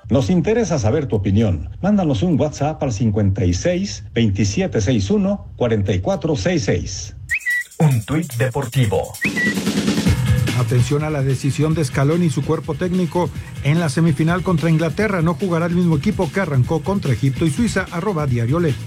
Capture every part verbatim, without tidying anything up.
Nos interesa saber tu opinión. Mándanos un WhatsApp al cincuenta y seis, veintisiete sesenta y uno, cuarenta y cuatro sesenta y seis. Un tuit deportivo. Atención a la decisión de Scaloni y su cuerpo técnico. En la semifinal contra Inglaterra no jugará el mismo equipo que arrancó contra Egipto y Suiza. Arroba Diario Le.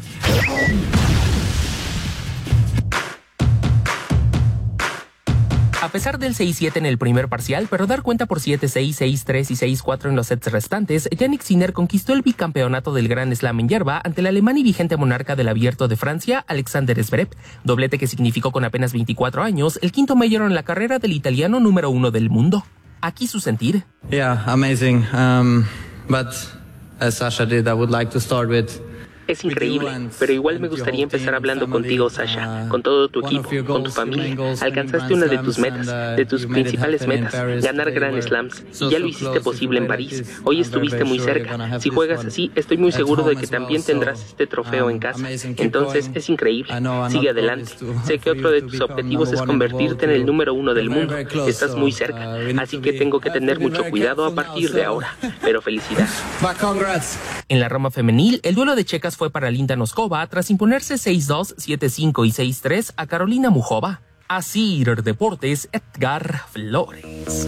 A pesar del seis siete en el primer parcial, pero dar cuenta por siete seis, seis tres y seis cuatro en los sets restantes, Jannik Sinner conquistó el bicampeonato del Grand Slam en hierba ante el alemán y vigente monarca del Abierto de Francia, Alexander Zverev, doblete que significó con apenas veinticuatro años el quinto mayor en la carrera del italiano número uno del mundo. Aquí su sentir. Yeah, amazing. Um, but as Sasha did, I would like to start with Es increíble, pero igual me gustaría empezar hablando contigo, Sasha, con todo tu equipo, con tu familia. Alcanzaste una de tus metas, de tus principales metas, ganar Grand Slams, y ya lo hiciste posible en París. Hoy estuviste muy cerca. Si juegas así, estoy muy seguro de que también tendrás este trofeo en casa. Entonces, es increíble. Sigue adelante. Sé que otro de tus objetivos es convertirte en el número uno del mundo. Estás muy cerca, así que tengo que tener mucho cuidado a partir de ahora. Pero felicidades. En la rama femenil, el duelo de checas fue para Linda Noskova tras imponerse seis dos, siete cinco y seis tres a Carolina Muchova. Así Deportes, Edgar Flores.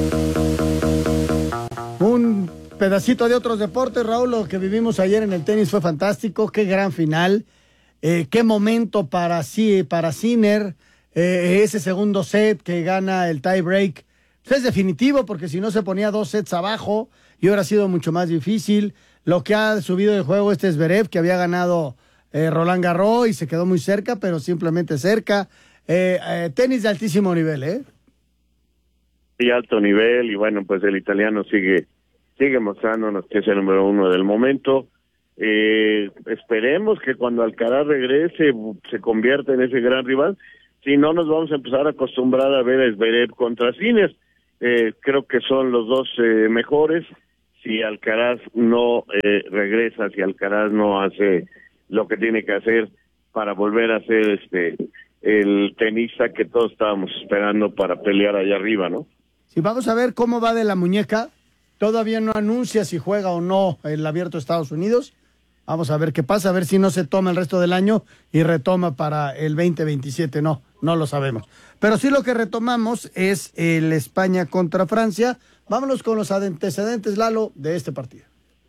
Un pedacito de otros deportes, Raúl. Lo que vivimos ayer en el tenis fue fantástico. Qué gran final. Eh, qué momento para, sí, para Sinner. Eh, ese segundo set que gana el tie break. Es definitivo porque si no se ponía dos sets abajo y hubiera sido mucho más difícil. Lo que ha subido de juego este Zverev, que había ganado eh, Roland Garros y se quedó muy cerca, pero simplemente cerca. Eh, eh, tenis de altísimo nivel, ¿eh? Sí, alto nivel, y bueno, pues el italiano sigue sigue mostrándonos que es el número uno del momento. Eh, esperemos que cuando Alcaraz regrese se convierta en ese gran rival. Si no, nos vamos a empezar a acostumbrar a ver a Zverev contra Sinner. Eh, creo que son los dos eh, mejores. Si Alcaraz no eh, regresa, si Alcaraz no hace lo que tiene que hacer para volver a ser este el tenista que todos estábamos esperando para pelear allá arriba, ¿no? Sí, vamos a ver cómo va de la muñeca. Todavía no anuncia si juega o no el Abierto de Estados Unidos. Vamos a ver qué pasa, a ver si no se toma el resto del año y retoma para el veinte veintisiete. No, no lo sabemos. Pero sí lo que retomamos es el España contra Francia. Vámonos con los antecedentes, Lalo, de este partido.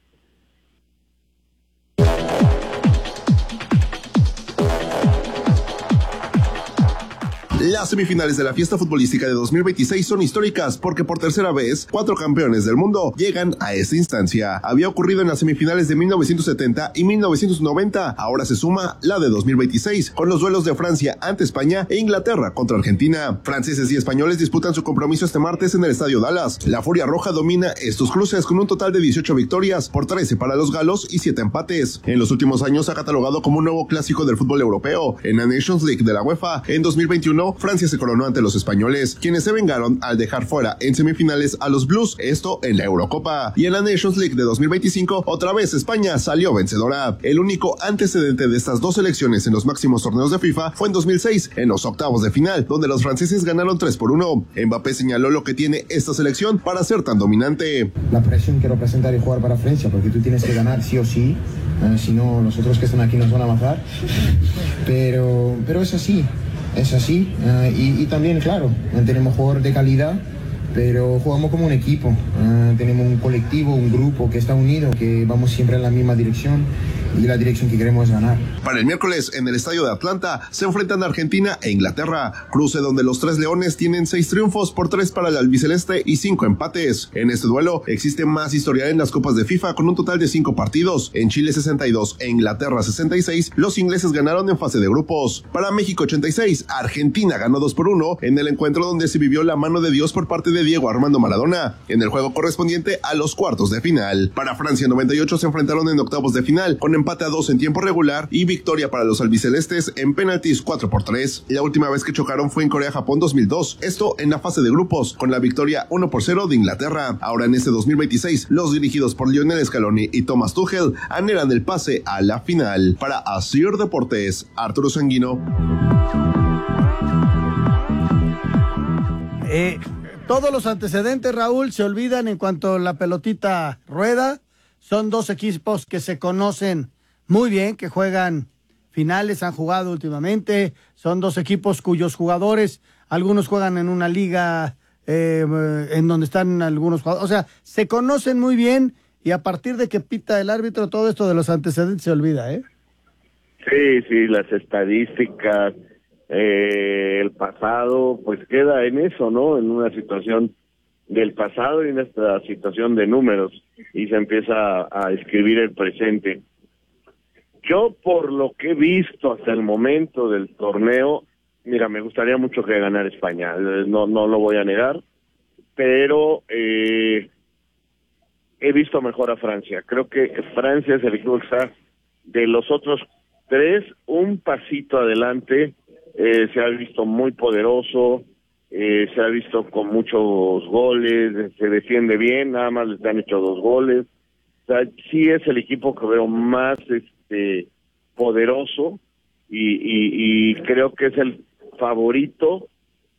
Las semifinales de la fiesta futbolística de dos mil veintiséis son históricas porque por tercera vez, cuatro campeones del mundo llegan a esta instancia. Había ocurrido en las semifinales de mil novecientos setenta y mil novecientos noventa, ahora se suma la de dos mil veintiséis, con los duelos de Francia ante España e Inglaterra contra Argentina. Franceses y españoles disputan su compromiso este martes en el Estadio Dallas. La Furia Roja domina estos cruces con un total de dieciocho victorias, por trece para los galos y siete empates. En los últimos años se ha catalogado como un nuevo clásico del fútbol europeo. En la Nations League de la UEFA, en dos mil veintiuno, Francia se coronó ante los españoles, quienes se vengaron al dejar fuera en semifinales a los Blues, esto en la Eurocopa. Y en la Nations League de dos mil veinticinco, otra vez España salió vencedora. El único antecedente de estas dos selecciones en los máximos torneos de FIFA fue en dos mil seis, en los octavos de final, donde los franceses ganaron tres por uno. Mbappé señaló lo que tiene esta selección para ser tan dominante. La presión que representar y jugar para Francia, porque tú tienes que ganar sí o sí, eh, si no los otros que están aquí nos van a matar. Pero, pero es así. Es así, uh, y, y también, claro, tenemos jugadores de calidad, pero jugamos como un equipo. Uh, tenemos un colectivo, un grupo que está unido, que vamos siempre en la misma dirección, y la dirección que queremos es ganar. Para el miércoles, en el estadio de Atlanta, se enfrentan Argentina e Inglaterra, cruce donde los tres leones tienen seis triunfos por tres para el albiceleste y cinco empates. En este duelo existe más historia en las copas de FIFA con un total de cinco partidos. En Chile sesenta y dos e Inglaterra sesenta y seis, los ingleses ganaron en fase de grupos. Para México ochenta y seis, Argentina ganó dos por uno en el encuentro donde se vivió la mano de Dios por parte de Diego Armando Maradona, en el juego correspondiente a los cuartos de final. Para Francia noventa y ocho se enfrentaron en octavos de final, con empate a dos en tiempo regular y victoria para los albicelestes en penaltis cuatro por tres. La última vez que chocaron fue en Corea-Japón dos mil dos, esto en la fase de grupos, con la victoria uno por cero de Inglaterra. Ahora en este dos mil veintiséis, los dirigidos por Lionel Scaloni y Thomas Tuchel anhelan el pase a la final. Para Asir Deportes, Arturo Sanguino. Eh, todos los antecedentes, Raúl, se olvidan en cuanto la pelotita rueda. son dos equipos que se conocen muy bien, que juegan finales, han jugado últimamente, son dos equipos cuyos jugadores, algunos juegan en una liga eh, en donde están algunos jugadores, o sea, se conocen muy bien y a partir de que pita el árbitro todo esto de los antecedentes se olvida, ¿eh? Sí, sí, las estadísticas, eh, el pasado, pues queda en eso, ¿no? En una situación del pasado y en esta situación de números y se empieza a, a escribir el presente. Yo, por lo que he visto hasta el momento del torneo, mira, me gustaría mucho que ganara España, no, no lo voy a negar, pero eh, he visto mejor a Francia. Creo que Francia es el equipo que está de los otros tres, un pasito adelante, eh, se ha visto muy poderoso, eh, se ha visto con muchos goles, se defiende bien, nada más les han hecho dos goles. O sea, sí es el equipo que veo más este poderoso y, y, y creo que es el favorito,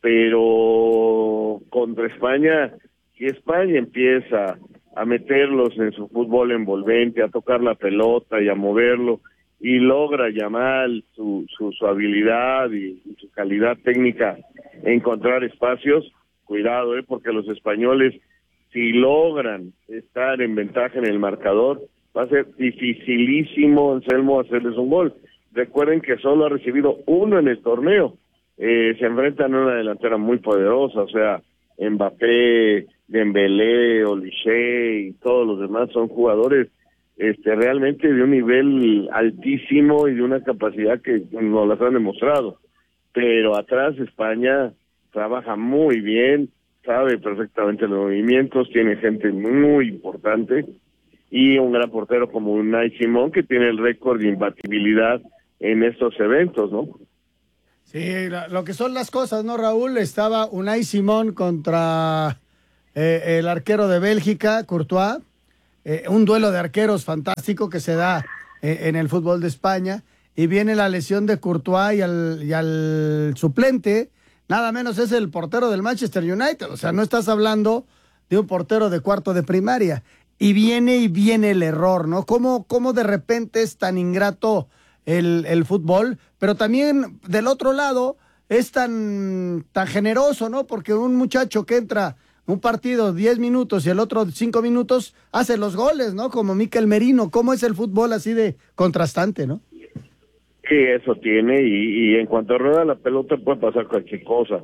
pero contra España, si España empieza a meterlos en su fútbol envolvente, a tocar la pelota y a moverlo, y logra llamar su, su, su habilidad y, y su calidad técnica encontrar espacios, cuidado, eh, porque los españoles, si logran estar en ventaja en el marcador, va a ser dificilísimo, Anselmo, hacerles un gol. Recuerden que solo ha recibido uno en el torneo. Eh, se enfrentan a una delantera muy poderosa, o sea, Mbappé, Dembélé, Olise y todos los demás son jugadores este realmente de un nivel altísimo y de una capacidad que nos las han demostrado. Pero atrás España trabaja muy bien, sabe perfectamente los movimientos, tiene gente muy importante y un gran portero como Unai Simón, que tiene el récord de imbatibilidad en estos eventos, ¿no? Sí, lo, lo que son las cosas, ¿no, Raúl? Estaba Unai Simón contra eh, el arquero de Bélgica, Courtois, eh, un duelo de arqueros fantástico que se da eh, en el fútbol de España, y viene la lesión de Courtois y al, y al suplente, nada menos es el portero del Manchester United, o sea, no estás hablando de un portero de cuarto de primaria, y viene y viene el error, ¿no? ¿Cómo, cómo de repente es tan ingrato el, el fútbol? Pero también del otro lado es tan, tan generoso, ¿no? Porque un muchacho que entra un partido diez minutos y el otro cinco minutos hace los goles, ¿no? Como Mikel Merino. ¿Cómo es el fútbol así de contrastante, no? Sí, eso tiene, y, y en cuanto rueda la pelota puede pasar cualquier cosa.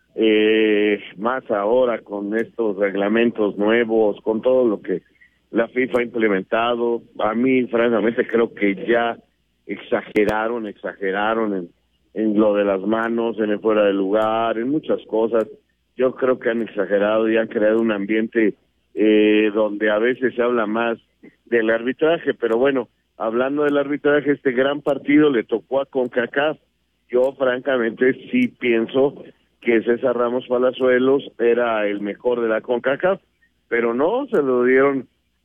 Eh, más ahora con estos reglamentos nuevos, con todo lo que la FIFA ha implementado, a mí francamente creo que ya exageraron, exageraron en, en lo de las manos, en el fuera de lugar, en muchas cosas. Yo creo que han exagerado y han creado un ambiente eh, donde a veces se habla más del arbitraje, pero bueno, hablando del arbitraje, este gran partido le tocó a CONCACAF. Yo francamente sí pienso que César Ramos Palazuelos era el mejor de la CONCACAF, pero no, se lo dieron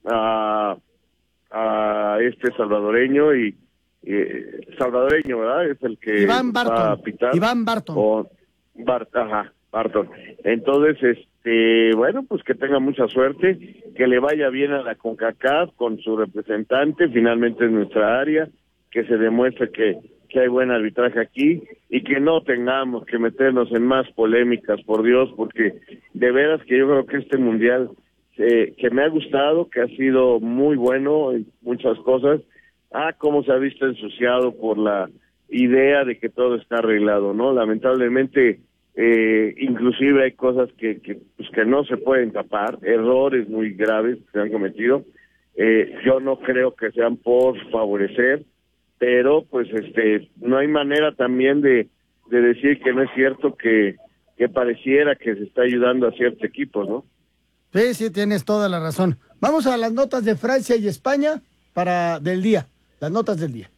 a, a este salvadoreño y eh, salvadoreño, ¿verdad? Es el que Iván va Barton. a pitar. Iván Barton. O Bart, ajá, Barton. Entonces, este, bueno, pues que tenga mucha suerte, que le vaya bien a la CONCACAF con su representante, finalmente en nuestra área, que se demuestre que, que hay buen arbitraje aquí y que no tengamos que meternos en más polémicas, por Dios, porque de veras que yo creo que este mundial eh, que me ha gustado, que ha sido muy bueno en muchas cosas, ah, cómo se ha visto ensuciado por la idea de que todo está arreglado, ¿no? Lamentablemente, eh, inclusive hay cosas que, que, pues que no se pueden tapar, errores muy graves que se han cometido. Eh, yo no creo que sean por favorecer, pero pues este no hay manera también de, de decir que no es cierto que, que pareciera que se está ayudando a ciertos equipos, ¿no? Sí, sí, tienes toda la razón. Vamos a las notas de Francia y España para del día, las notas del día.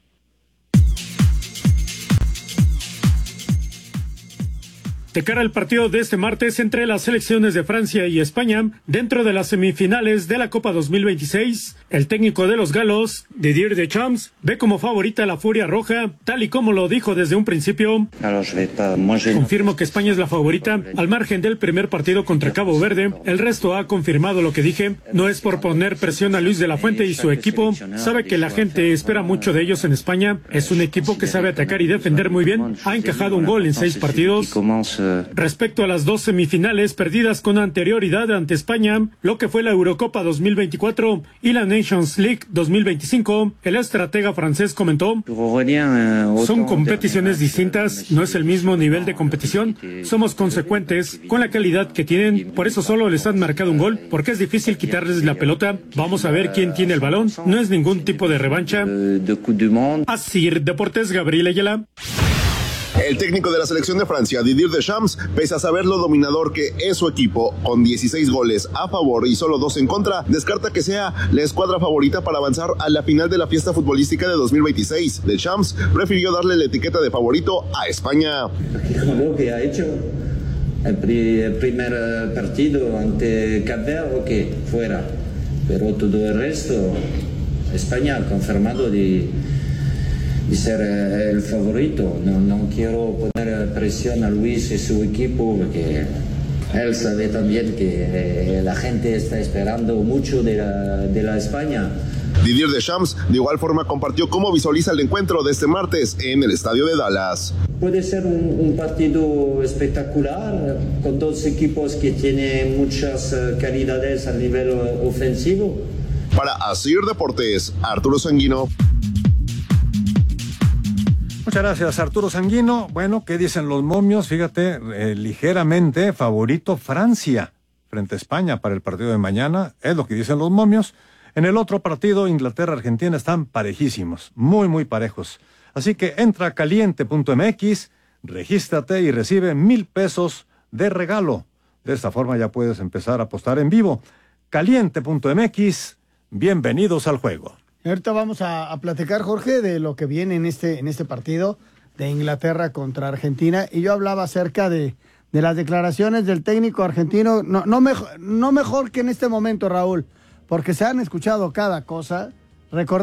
De cara al partido de este martes entre las selecciones de Francia y España, dentro de las semifinales de la Copa dos mil veintiséis, el técnico de los galos, Didier Deschamps, ve como favorita a la Furia Roja, tal y como lo dijo desde un principio. Confirmo que España es la favorita, al margen del primer partido contra Cabo Verde. El resto ha confirmado lo que dije. No es por poner presión a Luis de la Fuente y su equipo. Sabe que la gente espera mucho de ellos en España. Es un equipo que sabe atacar y defender muy bien. Ha encajado un gol en seis partidos. Respecto a las dos semifinales perdidas con anterioridad ante España, lo que fue la Eurocopa dos mil veinticuatro y la Nations League dos mil veinticinco, el estratega francés comentó: son competiciones distintas, no es el mismo nivel de competición, somos consecuentes con la calidad que tienen, por eso solo les han marcado un gol, porque es difícil quitarles la pelota, vamos a ver quién tiene el balón, no es ningún tipo de revancha. Así, Deportes, Gabriel Ayala. El técnico de la selección de Francia, Didier Deschamps, pese a saber lo dominador que es su equipo, con dieciséis goles a favor y solo dos en contra, descarta que sea la escuadra favorita para avanzar a la final de la fiesta futbolística de dos mil veintiséis. Deschamps prefirió darle la etiqueta de favorito a España. Lo que ha hecho el, pri el primer partido ante Cabo Verde, que fuera, pero todo el resto, España ha confirmado de... y ser el favorito. No, no quiero poner presión a Luis y su equipo porque él sabe también que la gente está esperando mucho de la, de la España. Didier Deschamps de igual forma compartió cómo visualiza el encuentro de este martes en el estadio de Dallas. Puede ser un, un partido espectacular con dos equipos que tienen muchas calidades a nivel ofensivo. Para Asir Deportes, Arturo Sanguino. Muchas gracias, Arturo Sanguino. Bueno, ¿qué dicen los momios? Fíjate, eh, ligeramente favorito Francia frente a España para el partido de mañana. Es lo que dicen los momios. En el otro partido, Inglaterra-Argentina, están parejísimos, muy, muy parejos. Así que entra a caliente punto m x, regístrate y recibe mil pesos de regalo. De esta forma ya puedes empezar a apostar en vivo. caliente punto m x, bienvenidos al juego. Ahorita vamos a, a platicar, Jorge, de lo que viene en este, en este partido de Inglaterra contra Argentina. Y yo hablaba acerca de, de las declaraciones del técnico argentino. No, no, mejor, no mejor que en este momento, Raúl, porque se han escuchado cada cosa. Recordemos